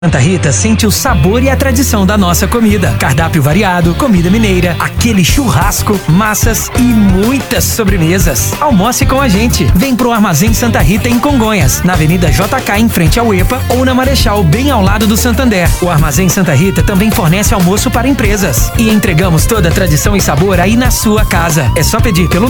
Santa Rita sente o sabor e a tradição da nossa comida. Cardápio variado, comida mineira, aquele churrasco, massas e muitas sobremesas. Almoce com a gente. Vem pro Armazém Santa Rita em Congonhas, na Avenida JK em frente ao EPA ou na Marechal, bem ao lado do Santander. O Armazém Santa Rita também fornece almoço para empresas. E entregamos toda a tradição e sabor aí na sua casa. É só pedir pelo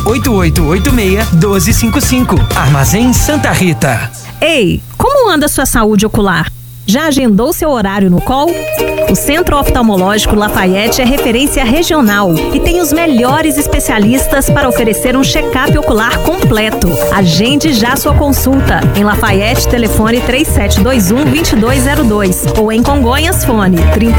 98886-1255. Armazém Santa Rita. Ei, como anda a sua saúde ocular? Já agendou seu horário no COL? O Centro Oftalmológico Lafayette é referência regional e tem os melhores especialistas para oferecer um check-up ocular completo. Agende já sua consulta. Em Lafayette, telefone 3721-2202 ou em Congonhas, fone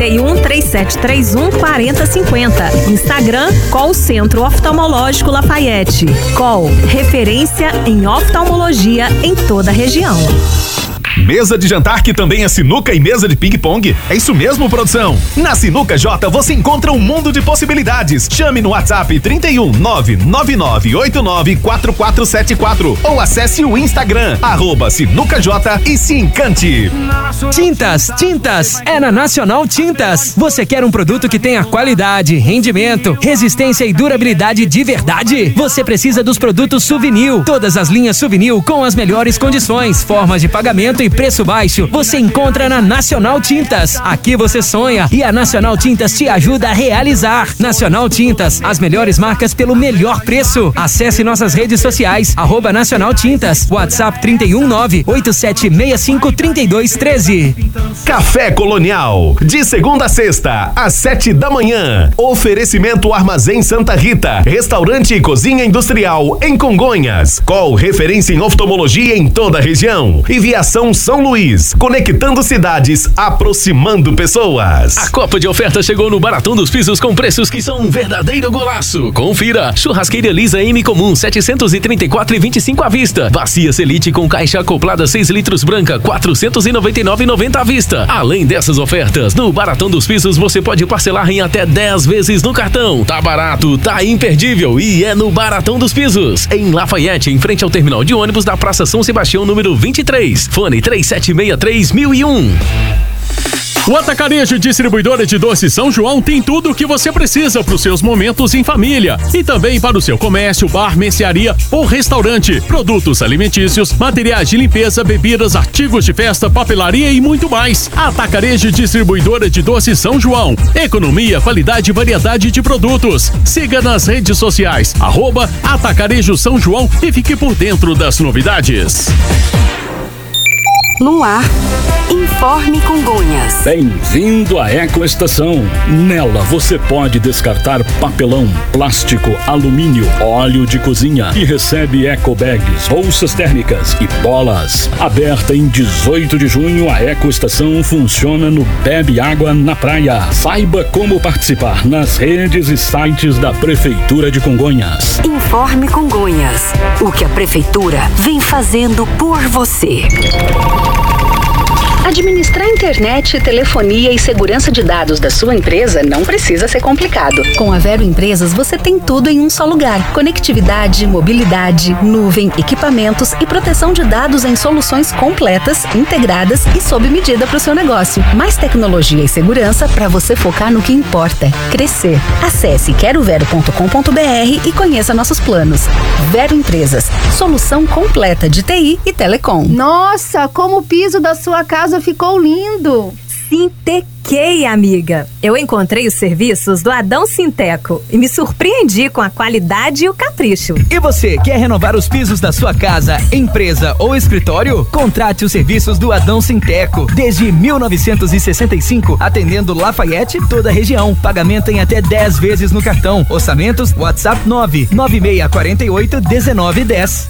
31-3731-4050. Instagram, COL Centro Oftalmológico Lafayette. COL, referência em oftalmologia em toda a região. Mesa de jantar que também é sinuca e mesa de ping-pong? É isso mesmo, produção? Na Sinuca J você encontra um mundo de possibilidades. Chame no WhatsApp 31 999894474 ou acesse o Instagram @SinucaJ e se encante. Tintas é na Nacional Tintas. Você quer um produto que tenha qualidade, rendimento, resistência e durabilidade de verdade? Você precisa dos produtos Suvinil. Todas as linhas Suvinil com as melhores condições, formas de pagamento e preço baixo, você encontra na Nacional Tintas. Aqui você sonha e a Nacional Tintas te ajuda a realizar. Nacional Tintas, as melhores marcas pelo melhor preço. Acesse nossas redes sociais, @Nacional Tintas, WhatsApp 31987653213. Café Colonial, de segunda a sexta, às 7 da manhã. Oferecimento Armazém Santa Rita, restaurante e cozinha industrial em Congonhas. COL, referência em oftalmologia em toda a região. E Viação São Luís, conectando cidades, aproximando pessoas. A Copa de Oferta chegou no Baratão dos Pisos com preços que são um verdadeiro golaço. Confira: churrasqueira Elisa M comum 734,25 à vista. Bacia Selite com caixa acoplada 6 litros branca 499,90 à vista. Além dessas ofertas, no Baratão dos Pisos você pode parcelar em até 10 vezes no cartão. Tá barato, tá imperdível e é no Baratão dos Pisos, em Lafayette, em frente ao terminal de ônibus da Praça São Sebastião, número 23. Fone 3763-1001. O Atacarejo Distribuidora de Doces São João tem tudo o que você precisa para os seus momentos em família e também para o seu comércio, bar, mercearia ou restaurante. Produtos alimentícios, materiais de limpeza, bebidas, artigos de festa, papelaria e muito mais. Atacarejo Distribuidora de Doces São João. Economia, qualidade e variedade de produtos. Siga nas redes sociais @Atacarejo São João e fique por dentro das novidades. No ar, Informe Congonhas. Bem-vindo à Ecoestação. Nela você pode descartar papelão, plástico, alumínio, óleo de cozinha e recebe ecobags, bolsas térmicas e bolas. Aberta em 18 de junho, a Ecoestação funciona no Bebe Água na Praia. Saiba como participar nas redes e sites da Prefeitura de Congonhas. Informe Congonhas. O que a Prefeitura vem fazendo por você. Administrar internet, telefonia e segurança de dados da sua empresa não precisa ser complicado. Com a Vero Empresas você tem tudo em um só lugar. Conectividade, mobilidade, nuvem, equipamentos e proteção de dados em soluções completas, integradas e sob medida para o seu negócio. Mais tecnologia e segurança para você focar no que importa: crescer. Acesse querovero.com.br e conheça nossos planos. Vero Empresas, solução completa de TI e telecom. Nossa, como o piso da sua casa ficou lindo! Sintequei, amiga. Eu encontrei os serviços do Adão Sinteco e me surpreendi com a qualidade e o capricho. E você, quer renovar os pisos da sua casa, empresa ou escritório? Contrate os serviços do Adão Sinteco. Desde 1965, atendendo Lafayette e toda a região. Pagamento em até 10 vezes no cartão. Orçamentos, WhatsApp 99648-1910.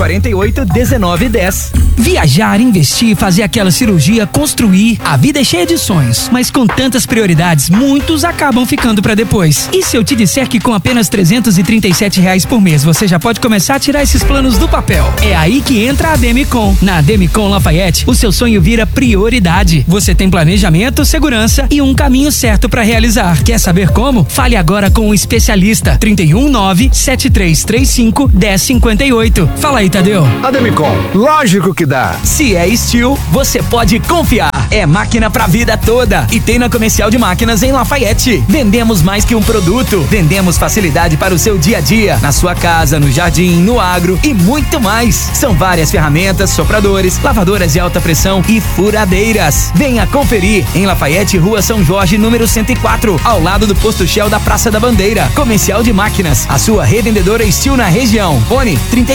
99648-1910. Viajar, investir, fazer aquela cirurgia, construir. A vida é cheia de de sonhos, mas com tantas prioridades, muitos acabam ficando pra depois. E se eu te disser que com apenas R$337 por mês você já pode começar a tirar esses planos do papel? É aí que entra a Demicon. Na Demicon Lafayette, o seu sonho vira prioridade. Você tem planejamento, segurança e um caminho certo pra realizar. Quer saber como? Fale agora com um especialista. 319-7335-1058. Fala aí, Tadeu. A Demicon, lógico que dá. Se é Steel, você pode confiar. É máquina pra vida toda. E tem na Comercial de Máquinas em Lafayette. Vendemos mais que um produto. Vendemos facilidade para o seu dia a dia. Na sua casa, no jardim, no agro e muito mais. São várias ferramentas, sopradores, lavadoras de alta pressão e furadeiras. Venha conferir em Lafayette, Rua São Jorge, número 104, ao lado do posto Shell da Praça da Bandeira. Comercial de Máquinas, a sua revendedora Steel na região. Fone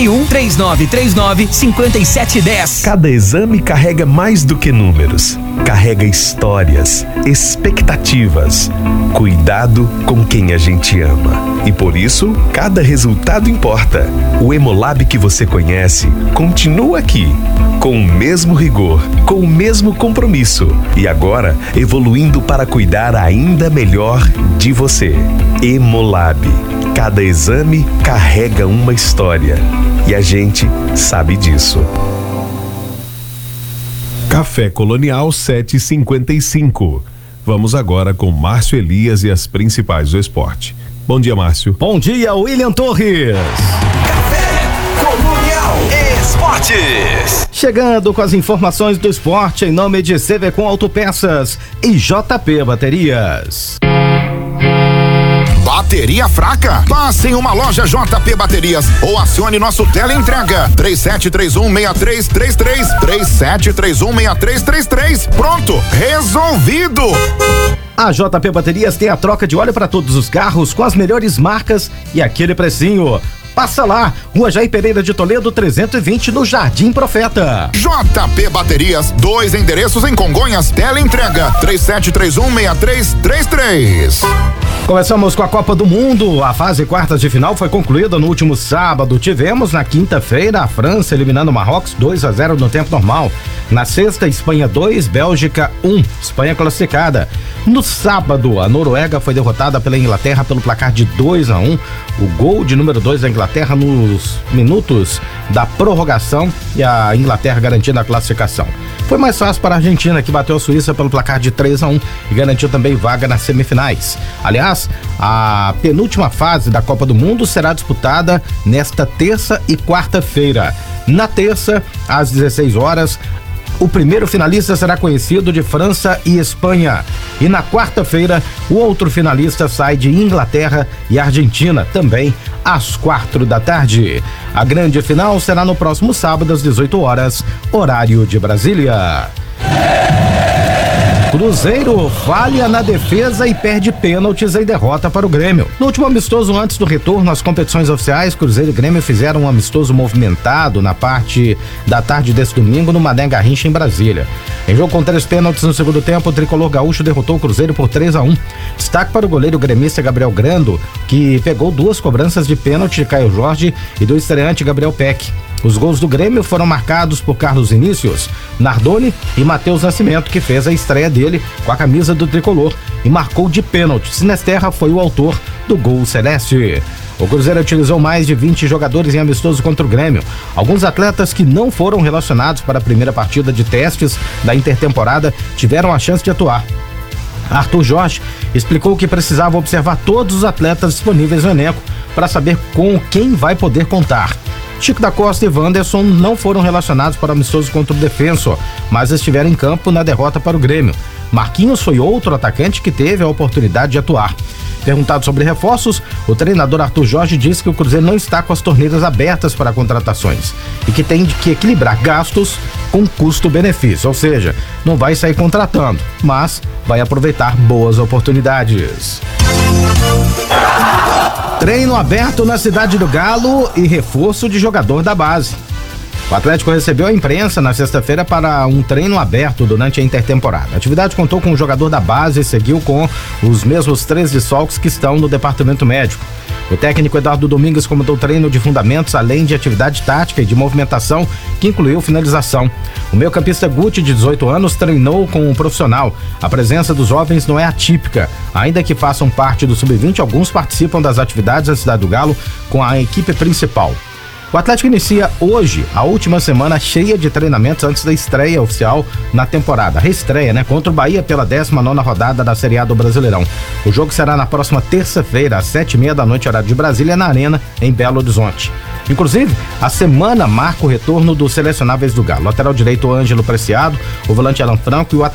31-3939-5710. Cada exame carrega mais do que números. Carrega histórias, expectativas, cuidado com quem a gente ama. E por isso, cada resultado importa. O Hemolab que você conhece continua aqui, com o mesmo rigor, com o mesmo compromisso e agora evoluindo para cuidar ainda melhor de você. Hemolab. Cada exame carrega uma história e a gente sabe disso. Café Colonial 7h55. Vamos agora com Márcio Elias e as principais do esporte. Bom dia, Márcio. Bom dia, William Torres. Café Colonial Esportes. Chegando com as informações do esporte em nome de CVCom Autopeças e JP Baterias. Bateria fraca? Passe em uma loja JP Baterias ou acione nosso teleentrega 3731-6333 3731-6333. Pronto, resolvido! A JP Baterias tem a troca de óleo para todos os carros com as melhores marcas e aquele precinho. Passa lá, Rua Jair Pereira de Toledo 320 no Jardim Profeta. JP Baterias, 2 endereços em Congonhas, teleentrega 3731-6333. Começamos com a Copa do Mundo. A fase quartas de final foi concluída no último sábado. Tivemos na quinta-feira a França eliminando o Marrocos 2-0 no tempo normal. Na sexta, Espanha 2, Bélgica 1. Espanha classificada. No sábado, a Noruega foi derrotada pela Inglaterra pelo placar de 2-1. O gol de número 2 da Inglaterra nos minutos da prorrogação e a Inglaterra garantindo a classificação. Foi mais fácil para a Argentina, que bateu a Suíça pelo placar de 3-1 e garantiu também vaga nas semifinais. Aliás, a penúltima fase da Copa do Mundo será disputada nesta terça e quarta-feira. Na terça, às 16 horas, o primeiro finalista será conhecido de França e Espanha. E na quarta-feira, o outro finalista sai de Inglaterra e Argentina, também às 16h. A grande final será no próximo sábado, às 18 horas, horário de Brasília. Cruzeiro falha na defesa e perde pênaltis em derrota para o Grêmio. No último amistoso antes do retorno às competições oficiais, Cruzeiro e Grêmio fizeram um amistoso movimentado na parte da tarde desse domingo no Mané Garrincha, em Brasília. Em jogo com 3 pênaltis no segundo tempo, o tricolor gaúcho derrotou o Cruzeiro por 3-1. Destaque para o goleiro gremista Gabriel Grando, que pegou 2 cobranças de pênalti de Caio Jorge e do estreante Gabriel Peck. Os gols do Grêmio foram marcados por Carlos Inícios, Nardoni e Matheus Nascimento, que fez a estreia dele com a camisa do tricolor e marcou de pênalti. Sinesterra foi o autor do gol celeste. O Cruzeiro utilizou mais de 20 jogadores em amistoso contra o Grêmio. Alguns atletas que não foram relacionados para a primeira partida de testes da intertemporada tiveram a chance de atuar. Arthur Jorge explicou que precisava observar todos os atletas disponíveis no elenco para saber com quem vai poder contar. Chico da Costa e Wanderson não foram relacionados para o amistoso contra o Defensor, mas estiveram em campo na derrota para o Grêmio. Marquinhos foi outro atacante que teve a oportunidade de atuar. Perguntado sobre reforços, o treinador Arthur Jorge disse que o Cruzeiro não está com as torneiras abertas para contratações e que tem que equilibrar gastos com custo-benefício, ou seja, não vai sair contratando, mas vai aproveitar boas oportunidades. Treino aberto na Cidade do Galo e reforço de jogador da base. O Atlético recebeu a imprensa na sexta-feira para um treino aberto durante a intertemporada. A atividade contou com um jogador da base e seguiu com os mesmos 3 desfalques que estão no departamento médico. O técnico Eduardo Domingues comandou treino de fundamentos, além de atividade tática e de movimentação, que incluiu finalização. O meio-campista Guti, de 18 anos, treinou com um profissional. A presença dos jovens não é atípica. Ainda que façam parte do Sub-20, alguns participam das atividades da Cidade do Galo com a equipe principal. O Atlético inicia hoje a última semana cheia de treinamentos antes da estreia oficial na temporada. Reestreia, né? Contra o Bahia pela 19ª rodada da Série A do Brasileirão. O jogo será na próxima terça-feira, às 7h30 da noite, horário de Brasília, na Arena, em Belo Horizonte. Inclusive, a semana marca o retorno dos selecionáveis do Galo. Lateral direito, Ângelo Preciado, o volante Alan Franco e o